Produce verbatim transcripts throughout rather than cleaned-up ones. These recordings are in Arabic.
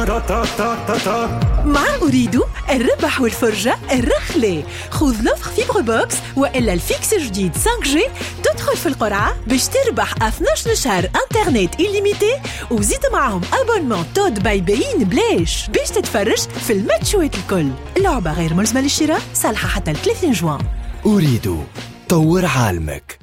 مع أريد الربح والفرجة الرخلة. خذ لفخ فيبر بوكس وإلا الفيكس جديد خمسة جي، تدخل في القرعة باش تربح اثناشر شهر انترنت إليميتي، وزيد معهم أبونمون تود باي بين بلاش باش تتفرج في الماتشوات الكل. اللعبة غير ملزمة للشراء، صالحة حتى ثلاثين جوان. أريد طور عالمك.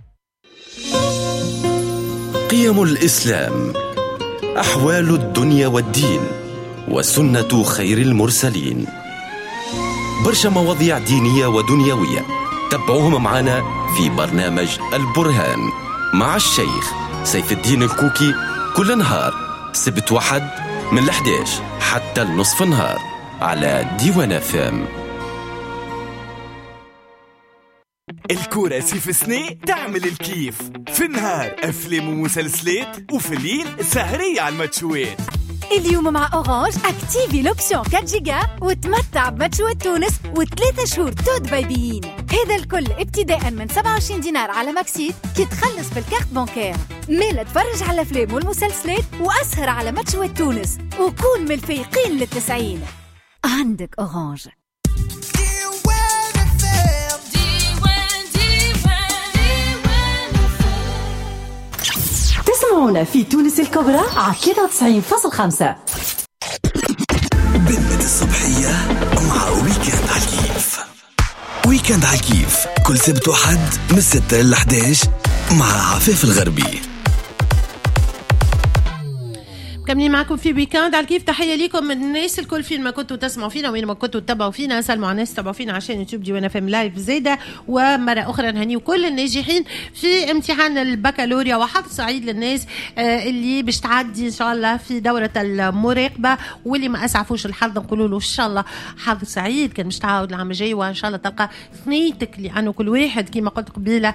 قيم الإسلام، أحوال الدنيا والدين، وسنة خير المرسلين. برشا مواضيع دينية ودنيوية تابعوهم معنا في برنامج البرهان مع الشيخ سيف الدين الكوكي، كل نهار سبت وحد من الحداش حتى النصف النهار على ديوان فام. الكورة سيف سنة تعمل الكيف، في النهار أفلام ومسلسلات، وفي الليل سهرية على الماتشوات. اليوم مع أورانج اكتيفي لوبسيون أربعة جيجا وتمتع بماتشوات تونس وثلاثة شهور تود بايبيين. هذا الكل ابتداء من سبعة وعشرين دينار على ماكسيت كي تخلص بالكارت بانكير. ميلا تفرج على الأفلام والمسلسلات وأسهر على ماتشوات تونس وكون من الفايقين للتسعين. عندك أورانج. تسمعونا في تونس الكبرى على ثلاثة وتسعين فاصلة خمسة. بنت الصبحية مع ويكند على الكيف. ويكند على الكيف كل سبت وحد من ستة للأحد عشر مع عفاف الغربي. كملين معكم في ويكند على كيف. تحية ليكم من الناس الكل فين ما كنتوا تسمعوا فينا وين ما كنتوا تتابعوا فينا. سلموا على الناس تتابعوا فينا عشان يوتيوب ديوان اف ام لايف زايدة. ومرة أخرى نهنيو كل الناجحين في امتحان البكالوريا، وحظ سعيد للناس اللي باش تعدي إن شاء الله في دورة المراقبة، واللي ما أسعفوش الحظ نقولوا له إن شاء الله حظ سعيد. كان مش تعاود العام الجاي وإن شاء الله تلقى ثنيتك، لأنه كل واحد كما قلت قبيلة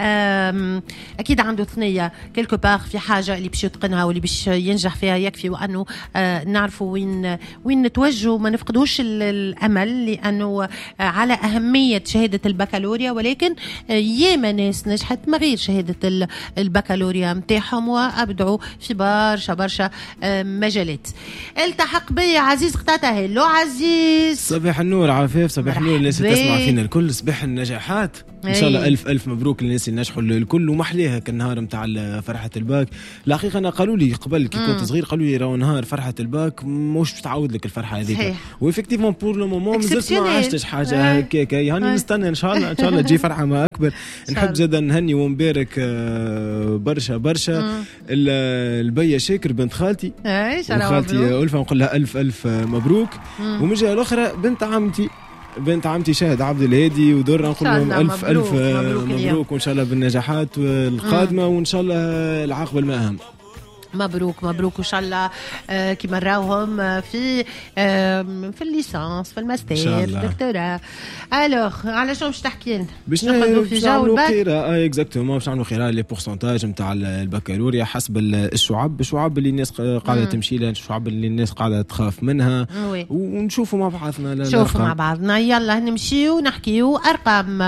أكيد عنده ثنية كيلكو باغ في حاجة اللي باش يتقنها واللي باش ينجح فيها. يكفي وأنه آه نعرفوا وين وين نتوجهوا، ما نفقدوش الأمل، لأنه آه على أهمية شهادة البكالوريا. ولكن آه ياما ناس نجحت ما غير شهادة البكالوريا متاعهم وأبدعوا في برشا برشا آه مجالات. التحق بي عزيز قطاطة. هلو عزيز، صباح النور عفاف، صباح النور الناس اللي تسمع فينا الكل، صباح النجاحات ان شاء الله. الف الف مبروك للناس اللي نجحوا الكل، ومحليها كالنهار نتاع فرحه الباك. الحقيقه انا قالوا لي قبل كي كنت صغير، قالوا لي راهو نهار فرحه الباك مش بتعاود لك الفرحه هذيك، وإفكتيفمون بور لو مومون مازلت ما عشتش حاجه هكاك، يعني نستنى ان شاء الله ان شاء الله تجي فرحه ما اكبر. نحب زاد نهني ونبارك برشا برشا البيه شاكر بنت خالتي وخالتي ألفة، نقول لها الف الف مبروك. ومن جهه الاخرى بنت عمتي بنت عمتي شاهد عبد الهادي ودر، نقول لهم ألف ألف مبروك, مبروك وإن شاء الله بالنجاحات القادمة، وإن شاء الله العاقبة المأهم. مبروك مبروك وإن شاء الله آه كما راوهم في آه في الليسانس في الماستر الدكتوراه. الوغ على شنو باش تحكي لنا؟ باش ناخذوا في جو القراءة اكزاكتومون، باش نعملوا قراءة لي بورسنتاج نتاع البكالوريا حسب الشعب، الشعب اللي الناس قاعدة تمشي لها، الشعب اللي الناس قاعدة تخاف منها، ونشوفوا مع بعضنا. نشوفوا مع بعضنا، يلا نمشيو نحكيو أرقام.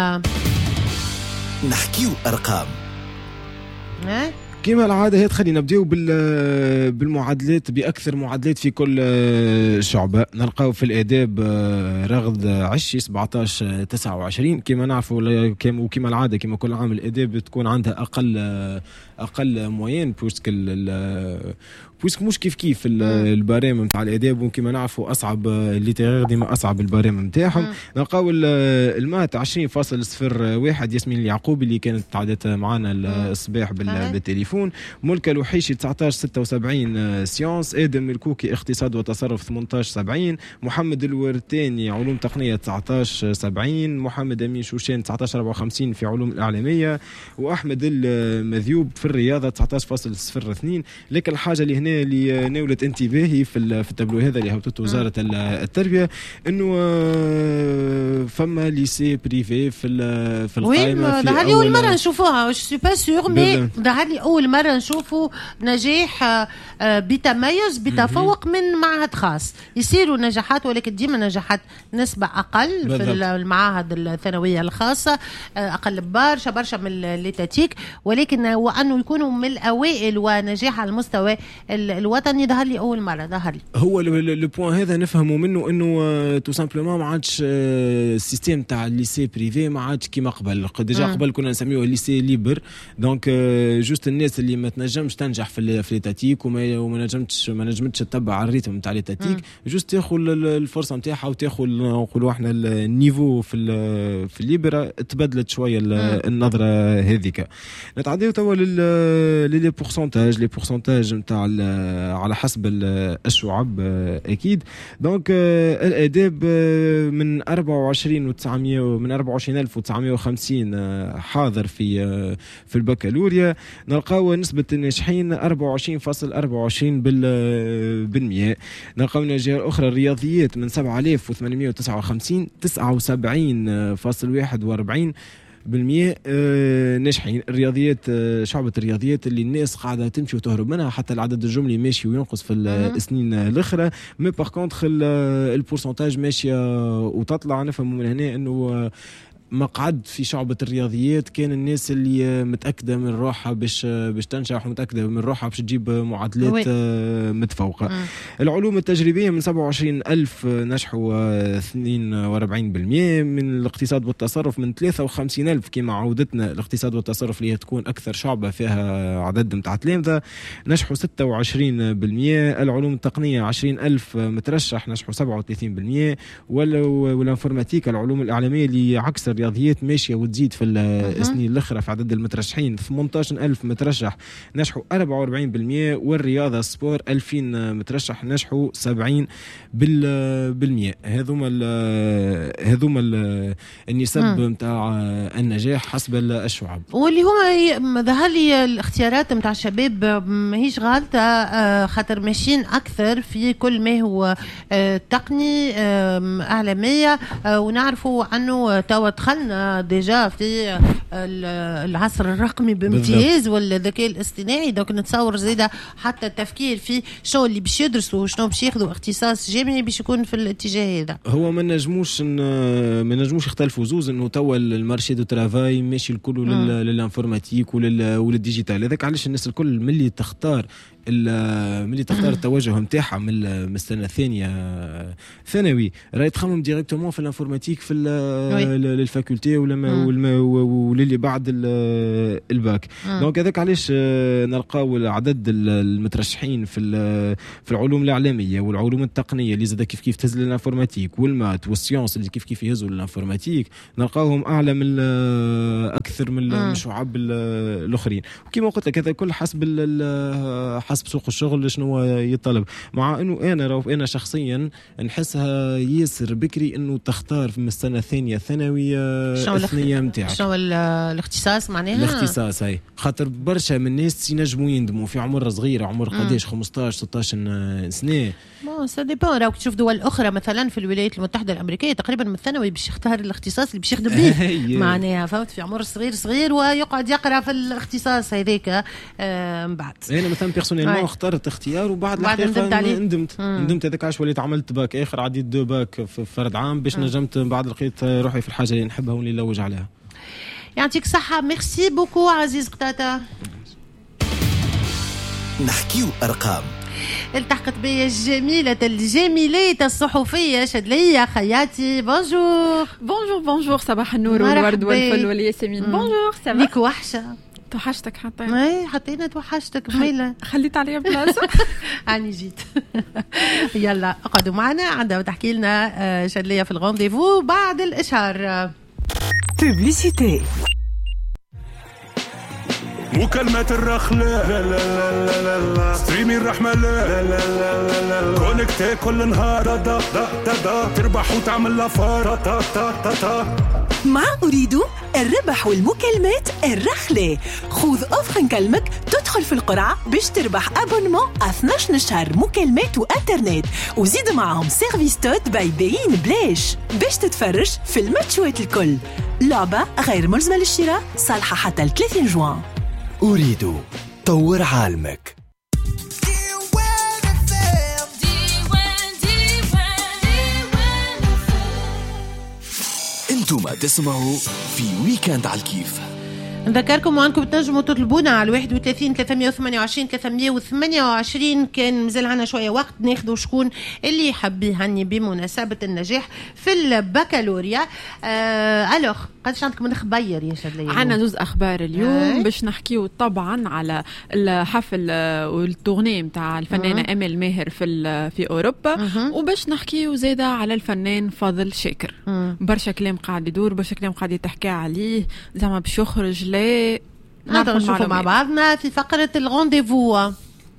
نحكيو أرقام ها كما العادة. هي تخلينا نبداو بالمعادلات، بأكثر معادلات في كل شعبة. نلقاو في الآداب رغد عشي سبعتاش تسعة وعشرين كما نعرفوا، وكما العادة كما كل عام الآداب تكون عندها أقل أقل موين، بوسك بوسك مش كيف كيف البرامج نتاع الآداب، وكما نعرفوا أصعب الليتيرير ديما أصعب البرامج نتاعهم. نلقاو المات عشرين فاصل صفر واحد ياسمين اليعقوبي اللي كانت تعدت معنا الصباح بالتليفون. ملكة الوحيشي تسعتاش ستة وسبعين سيونس. آدم الكوكي اقتصاد وتصرف ثمانتاش سبعين. محمد الورتاني علوم تقنية تسعتاش سبعين. محمد أمين شوشان تسعتاش أربعة وخمسين في علوم الإعلامية. وأحمد المذيوب في الرياضة تسعتاش فاصل صفر اثنين. لكن الحاجة اللي هنا اللي نولت انتباهي في في التابلو هذا اللي هبطته وزارة التربية، انه فما ليسي بريفي في في القائمة. وي ظهر لي اول مرة نشوفوها، جو سي با سور مي ظهر لي اول مرة نشوفوا نجاح بتميز بتفوق من معهد خاص. يصيروا نجاحات ولكن ديما نجاحات نسبة اقل بالضبط. في المعاهد الثانوية الخاصة اقل برشا برشا من الليتاتيك، ولكن وانه يكونوا من الاوائل ونجاح على المستوى الوطني ظهر لي اول مره ظهر لي هو لو بوين هذا نفهموا منه انه تو سامبلومون ما عادش السيستيم تاع الليسي بريفي ما عادش كيما قبل. ديجا قبل كنا نسميوه ليسي ليبر، دونك جوست الناس اللي ما تنجمش تنجح في في ليتاتيك وما وما نجمتش ما نجمتش تتبع على الريتم تاع ليتاتيك، جوست تاخذ الفرصه نتاعها وتاخذ نقولوا احنا النيفو في في الليبر تبدلت شويه النظره هذيك. نتعداو توا لي بورسونتاج لي بورسونتاج نتاع على حسب الشعب اكيد. دونك الاداب من أربعة وعشرين وتسعمية من أربعة وعشرين ألف وتسعمية وخمسين حاضر في في البكالوريا، نلقاو نسبه الناجحين أربعة وعشرين فاصلة أربعة وعشرين بالمئة. نلقاو الجهه الاخرى الرياضيات من سبعة آلاف وثمانمية وتسعة وخمسين تسعة وسبعين فاصلة واحد وأربعين بالمئة ناجحين. الرياضيات شعبة الرياضيات اللي الناس قاعدة تمشي وتهرب منها، حتى العدد الجملي ماشي وينقص في السنين الأخرى، مي باغ كونتخ البورسنتاج ماشية وتطلع. نفهم من هنا انه مقعد في شعبة الرياضيات كان الناس اللي متأكدة من روحها باش باش تنجح ومتأكدة من روحها باش تجيب معادلات متفوقة. مم. العلوم التجريبية من سبعة وعشرين ألف نجحوا اثنين وأربعين بالمئة. من الاقتصاد والتصرف من ثلاثة وخمسين ألف كما عودتنا الاقتصاد والتصرف اللي تكون أكثر شعبة فيها عدد متاع تلامذة نجحوا ستة وعشرين بالمئة. العلوم التقنية عشرين ألف مترشح نجحوا سبعة وثلاثين بالمئة. والانفورماتيكا العلوم الإعلامية اللي عكس الرياضيات ماشيه وتزيد في السنين الاخرى في عدد المترشحين ثمانية عشر ألف مترشح نجحوا أربعة وأربعين بالمئة. والرياضه السبور ألفين مترشح نجحوا سبعين بالمئة. هذوما هذوما النسب نتاع النجاح حسب الشعب. واللي هما ظهر لي الاختيارات نتاع الشباب ماهيش غالطه، خاطر ماشيين اكثر في كل ما هو تقني اعلاميه، ونعرفوا عنه توا دخلنا ديجا في العصر الرقمي بامتياز والذكاء الاصطناعي. دونك نتصور زيادة حتى التفكير في شو اللي باش يدرسوا وشنو باش ياخذوا اختصاص جامعي باش يكون في الاتجاه هذا. هو ما نجموش ما نجموش يختلفوا زوز انه توا المارشي دو ترافاي ماشي الكل للانفورماتيك وللديجيتال. هذاك علاش الناس الكل ملي تختار ملي تختار التوجه نتاعها من السنه الثانيه ثانوي راهي تخمم ديريكتومون في الانفورماتيك في الفاكولتي ولا وللي بعد الباك. دونك هذاك علاش نلقاو عدد المترشحين في في العلوم الاعلاميه والعلوم التقنيه اللي زاد كيف كيف تهز للانفورماتيك والمات والسيونس اللي كيف كيف يهزوا للانفورماتيك نلقاوهم اعلى من اكثر من الشعب الاخرين. وكما قلت لك هذا كل حسب حسب سوق الشغل شنو يطلب. مع انه انا راهو انا شخصيا نحسها ياسر بكري انه تختار من السنه الثانيه ثانويه الثانيه نتاعك شنو الاختصاص معناها الاختصاص هاي، خاطر برشا من الناس ينجموا يندموا في عمر صغيره عمر قداش خمسطاش ستطاش سنه. بون سا ديبون. راك تشوف دول اخرى مثلا في الولايات المتحده الامريكيه تقريبا من الثانوي باش يختار الاختصاص اللي باش يخدم به معناها فهمت في عمر صغير صغير ويقعد يقرا في الاختصاص هذاك من بعد. انا مثلا بيرسونيلمون اخترت اختيار وبعد الحقيقه ندمت ندمت هذاك علاش وليت عملت باك اخر عديت دو باك في فرد عام باش نجمت بعد لقيت روحي في الحاجه اللي نحبها واللي نلوج عليها. يعطيك الصحه. ميرسي بوكو عزيز قتاته. نحكيو ارقام. التحقت بي الجميلة الجميلات الصحفية شدلية خياتي. بونجور بونجور بونجور. صباح النور والورد والفل والياسمين. بونجور سافا. ليك وحشة. توحشتك حتى اي حتى انا توحشتك بميلة. خليت عليا بلاصة. اني جيت. يلا اقعدوا معنا عندها تحكي لنا شدلية في الغونديفو بعد الاشهار. بوبليسيتي. مكالمات الرخلة لا لا لا لا لا ستريمي الرحمة لا لا لا لا لا كونكتي كل نهار دا دا دا دا تربح وتعمل لافار تا تا تا تا. مع أريدو الربح والمكالمات الرخلة. خذ أوفر نكلمك تدخل في القرعة باش تربح أبونمون اثناش شهر مكالمات وإنترنت وزيد معهم سيرفيس توت باي باين بلاش باش تتفرج في الماتشوات الكل. لعبة غير ملزمة للشراء صالحة حتى ثلاثين جوان. أريدو طور عالمك. انتم تسمعوا في ويكند على الكيف نذكركم وانكم تنجموا تطلبونا على واحد وثلاثين ثلاثمية وثمانية وعشرين ثلاثمية وثمانية وعشرين. كان مازال عنا شويه وقت ناخذوا شكون اللي يحب يهني بمناسبه النجاح في البكالوريا. آه الوغ قداش عندك من خبير يا شادلية؟ عنا زوز اخبار اليوم باش نحكيو طبعا على الحفل والتورني نتاع الفنانه امل ماهر في في اوروبا، وباش نحكيو زاده على الفنان فاضل شاكر. برشا كلام قاعد يدور، برشا كلام قاعد يتحكى عليه، زعما باش يخرج لا نقدر نشوفوا مع بعضنا في فقرة الغونديفو.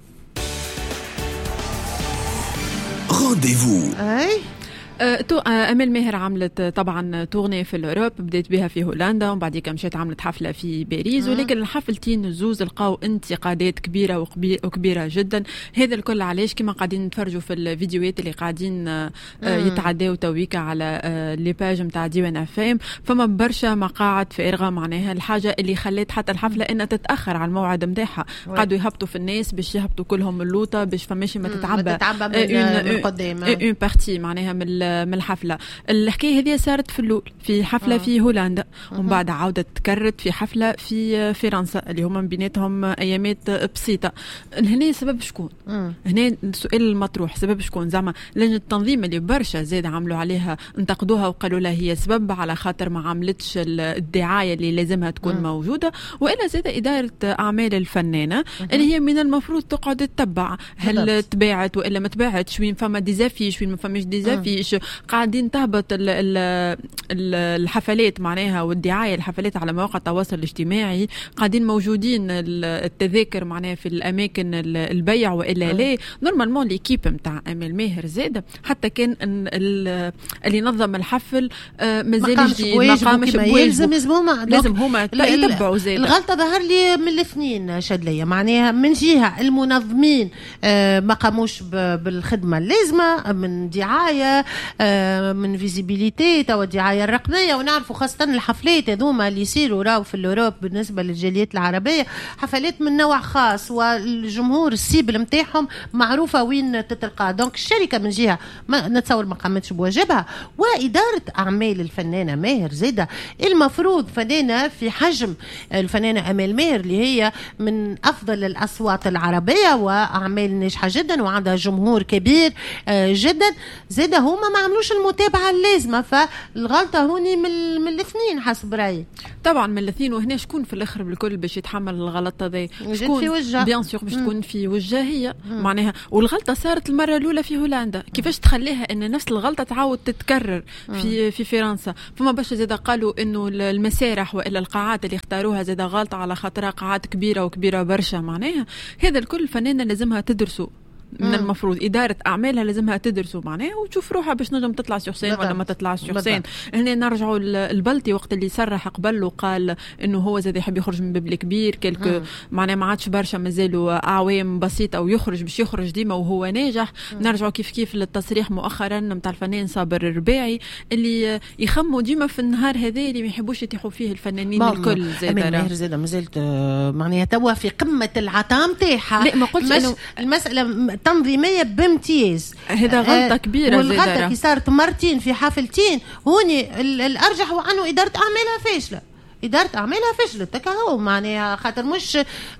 غونديفو اي امل ماهر عملت طبعا تورني في الاوروب، بدات بها في هولندا ومن بعد مشات عملت حفله في باريس، ولكن الحفلتين الزوز لقاو انتقادات كبيره وكبيره جدا. هذا الكل علاش كما قاعدين نتفرجوا في الفيديوهات اللي قاعدين يتعداو تويكا على لي باج نتاع ديوان اف ام، فما برشا مقاعد فارغه. معناها الحاجه اللي خلت حتى الحفله انها تتاخر على الموعد نتاعها، قعدوا يهبطوا في الناس باش يهبطوا كلهم اللوطه باش فماشي ما تتعبى من قدام اون بارتي معناها من من الحفله. الحكايه هذه صارت في الاول في حفله آه. في هولندا، ومن بعد عاودت تكررت في حفله في فرنسا اللي هما من بيناتهم ايامات بسيطه. هنا سبب شكون؟ مم. هنا السؤال المطروح سبب شكون؟ زعما لجنه التنظيم اللي برشا زاد عملوا عليها انتقدوها وقالوا لها هي سبب على خاطر ما عملتش الدعايه اللي لازمها تكون مم. موجوده، والا زاد اداره اعمال الفنانه مم. اللي هي من المفروض تقعد تتبع هل تباعت والا ما تباعتش، وين فما ديزافيش وين ما فماش ديزافيش. قاعدين تهبط ال ال الحفلات معناها والدعايه الحفلات على مواقع التواصل الاجتماعي، قاعدين موجودين التذاكر معناها في الاماكن البيع والا لا. نورمالمون ليكيب نتاع امل ماهر زاد حتى كان اللي نظم الحفل مازال جديد ما قامش بواجبه، لازم هما يتبعوا زاد. الغلطه ظهر لي من الاثنين شادليه، معناها من جهه المنظمين ما قاموش بالخدمه اللازمه من دعايه من فيزيبيليتي توا الدعايه الرقميه. ونعرفوا خاصه الحفلات هذوما اللي يصيروا راو في الاوروب بالنسبه للجاليات العربيه حفلات من نوع خاص، والجمهور السيبل نتاعهم معروفه وين تتلقى. دونك الشركه من جهه ما نتصور ما قامتش بواجبها، واداره اعمال الفنانه ماهر زاده المفروض فنانه في حجم الفنانه امال ماهر اللي هي من افضل الاصوات العربيه واعمال ناجحه جدا وعندها جمهور كبير جدا، زاده هما ما عملوش المتابعه اللازمه. فالغلطه هوني من, من الاثنين حسب رايي. طبعا من الاثنين. وهنا شكون في الاخر بالكل باش يتحمل الغلطه ذي؟ شكون في وجه بيان سور باش تكون في وجه هي معناها. والغلطه صارت المره الاولى في هولندا، كيفاش تخليها ان نفس الغلطه تعاود تتكرر في في فرنسا؟ فما باش زاد قالوا انه المسارح والا القاعات اللي اختاروها زاد غلطه على خاطرها قاعات كبيره وكبيره برشا. معناها هذا الكل الفنانه لازمها تدرسوا، من المفروض إدارة أعمالها لازمها تدرسوا معناه وتشوف روحها باش نجم تطلع سيغسين ولا ما تطلعش سيغسين. هنا نرجعوا البلطي وقت اللي صرح قبل وقال إنه هو زاد يحب يخرج من باب كبير كلك معناه ما عادش برشا مازالوا أعوام بسيطة ويخرج باش يخرج ديما وهو ناجح. نرجعوا كيف كيف للتصريح مؤخرا متاع الفنان صابر الرباعي اللي يخموا ديما في النهار هذا اللي ما يحبوش يتيحوا فيه الفنانين الكل. زاد ماهر زاد مازالت معناها توا في قمة العطاء نتاعها. لا ما قلتش إنه المسألة تنظيمية بامتياز، هذا غلطة كبيرة. والغلطة كي صارت مرتين في حفلتين هوني الأرجح وأنه إدارة أعمالها فاشلة. إدارة أعمالها فشلت تكاهو معناها خاطر مش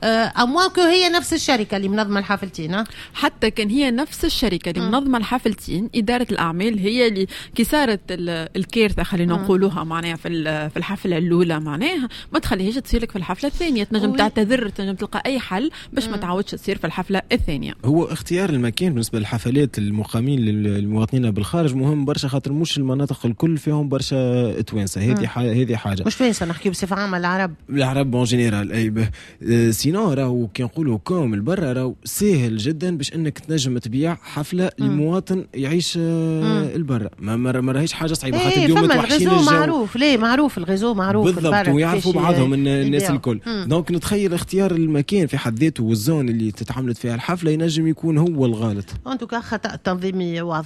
أمواكو هي نفس الشركة اللي منظمة الحفلتين. ها حتى كان هي نفس الشركة اللي منظمة الحفلتين إدارة الأعمال هي اللي كي صارت الكارثة خلينا نقولوها معناها في في الحفلة الأولى معناها ما تخليهاش تصير لك في الحفلة الثانية. تنجم تعتذر تنجم تلقى أي حل باش ما تعودش تصير في الحفلة الثانية. هو اختيار المكان بالنسبة للحفلات المقامين للمواطنين بالخارج مهم برشا خاطر مش المناطق الكل فيهم برشا توانسة. هذه هذه حاجة مش توانسة نحكي بصفة عامة العرب العرب اون جينيرال. اي أه سينو راهو كي نقولوا كوم البرا راهو سهل جدا باش انك تنجم تبيع حفله مم. لمواطن يعيش أه البرا ما ما راهيش حاجه صعيبه ايه خاطر اليوم متوحشين الجو معروف. ليه معروف الغزو معروف بالضبط ويعرفوا بعضهم الناس الكل. دونك نتخيل اختيار المكان في حد ذاته والزون اللي تتعاملت فيها الحفله ينجم يكون هو الغلط. انتو خطا تنظيمي واضح.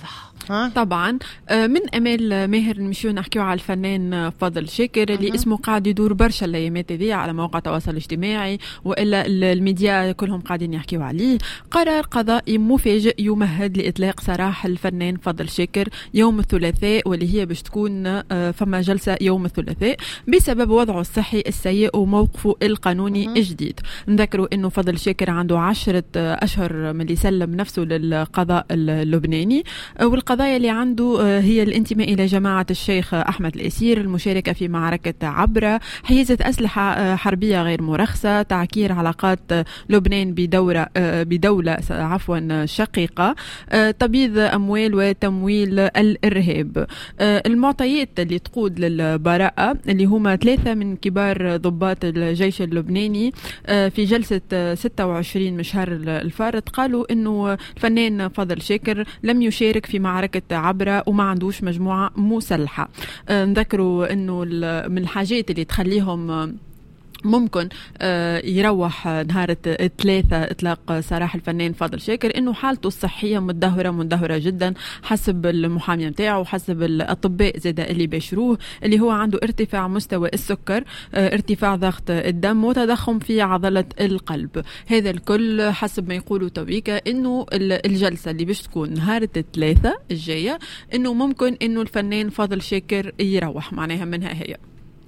آه. طبعا من امال ماهر نمشيو نحكيو على الفنان فضل شاكر اللي أه. اسمه قاعد يدور برشا الايامات هذه على مواقع التواصل الاجتماعي والا الميديا كلهم قاعدين يحكيو عليه. قرار قضائي مفاجئ يمهد لاطلاق سراح الفنان فضل شاكر يوم الثلاثاء، واللي هي باش تكون فما جلسه يوم الثلاثاء بسبب وضعه الصحي السيء وموقفه القانوني أه. الجديد. نذكروا انه فضل شاكر عنده عشرة اشهر من اللي سلم نفسه للقضاء اللبناني، والقضايا اللي عنده هي الانتماء إلى جماعة الشيخ أحمد الأسير، المشاركة في معركة عبرة، حيازة أسلحة حربية غير مرخصة، تعكير علاقات لبنان بدورة بدولة عفوا شقيقة، تبييض أموال وتمويل الإرهاب. المعطيات اللي تقود للبراءة اللي هما ثلاثة من كبار ضباط الجيش اللبناني في جلسة ستة وعشرين من شهر الفارط قالوا إنه الفنان فضل شاكر لم يشارك في معركة عبرة وما عندوش مجموعة مسلحة. نذكروا انه من الحاجات اللي تخليهم ممكن يروح نهار الثلاثة إطلاق سراح الفنان فضل شاكر إنه حالته الصحية مدهورة مدهورة جدا حسب المحامية متاعه وحسب الأطباء زادا اللي بيشروه، اللي هو عنده ارتفاع مستوى السكر، ارتفاع ضغط الدم وتضخم في عضلة القلب. هذا الكل حسب ما يقولوا تويكا إنه الجلسة اللي باش تكون نهار الثلاثة الجاية إنه ممكن إنه الفنان فضل شاكر يروح معناها منها هي.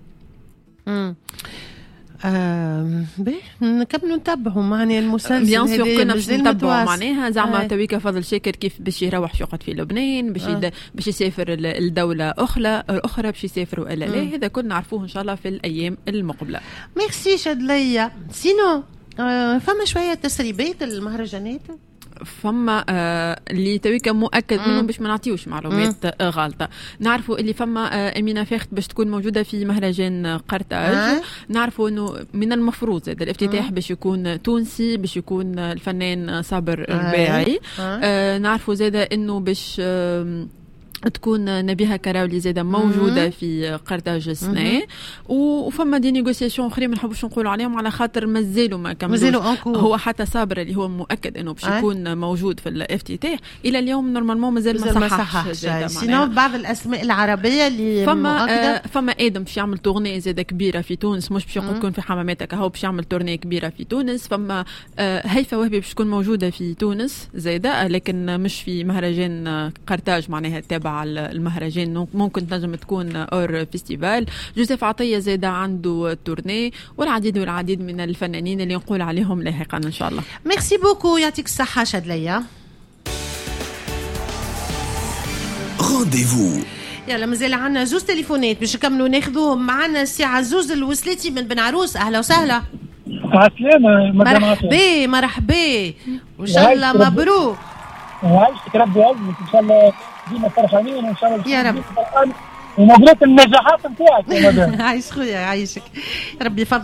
مم. آه نكملوا نتابعوا معني المسلسل بيان سور كنا باش نتابعوا معناها زعما تويكا فضل شاكر كيف باش يروح شو يقعد في لبنان باش آه. باش يسافر الدولة أخرى أخرى باش يسافر ولا لا، هذا كل نعرفوه إن شاء الله في الأيام المقبلة. ميرسي شادليا. سينو آه فما شوية تسريبات المهرجانات فما آه اللي تويكا مؤكد منهم باش ما نعطيوش معلومات آه غلطه. نعرفوا اللي فما آه امينه فاخت باش تكون موجوده في مهرجان قرطاج. آه. نعرفوا انه من المفروض هذا الافتتاح باش يكون تونسي، باش يكون الفنان صابر الرباعي. آه. آه نعرفوا زاده انه باش آه تكون نبيها كراولي زاده موجوده مم. في قرطاج السنه، وفما دي نيغوسياسيون اخرين ما نحبوش نقولوا عليهم على خاطر مازالوا ما كملوش. هو حتى صابر اللي هو مؤكد انه باش يكون أه؟ موجود في الافتتاح الى اليوم نورمالمون مازال ما صححش. سينو بعض الاسماء العربيه اللي فما آه فما ادم باش يعمل تورني زاده كبيره في تونس، مش باش يكون في حماماتك، هو باش يعمل تورني كبيره في تونس. فما آه هيفا وهبي باش تكون موجوده في تونس زاده لكن مش في مهرجان قرطاج معناها تابع على المهرجان، ممكن تنجم تكون اور فيستيفال. جوزيف عطية زاده عنده تورني والعديد والعديد من الفنانين اللي نقول عليهم لاحقا ان شاء الله. ميرسي بوكو، يعطيك الصحه شادليا. رونديفو. يلا مازال عنا زوز تليفونات باش نكملوا ناخذوهم. معنا السي عزوز الوسليتي من بن عروس. اهلا وسهلا. عسلامة مرحبا مرحبا وان شاء الله مبروك. وعايشك ربي يعزك ان شاء الله ديما فرحانين وان شاء الله يا رب ومبروك النجاحات نتاعك يا مدام. عايش خويا عايشك ربي يفضل